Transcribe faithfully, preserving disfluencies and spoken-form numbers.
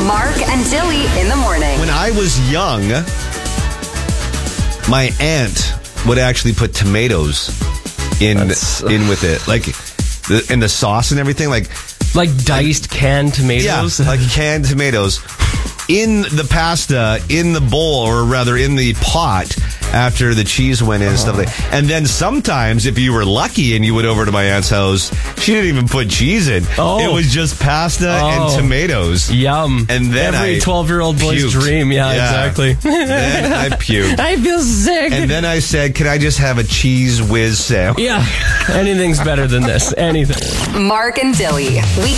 Mark and Dilly in the morning. When I was young, my aunt would actually put tomatoes in That's- in with it, like the, in the sauce and everything, like Like diced canned tomatoes? yeah, like canned tomatoes in the pasta, in the bowl, or rather in the pot after the cheese went in and stuff like that. And then sometimes, if you were lucky and you went over to my aunt's house, she didn't even put cheese in. Oh. It was just pasta Oh. and tomatoes. Yum. And then Every I twelve-year-old boy's puked. dream. Yeah, Yeah. exactly. Then I puked. I feel sick. And then I said, can I just have a cheese whiz sandwich? yeah, anything's better than this. Anything. Mark and Dilly. We